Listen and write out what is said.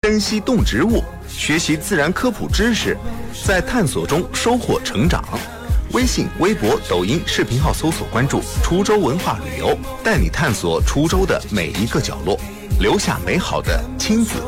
珍惜动植物，学习自然科普知识，在探索中收获成长。微信、微博、抖音视频号搜索关注滁州文化旅游，带你探索滁州的每一个角落，留下美好的亲子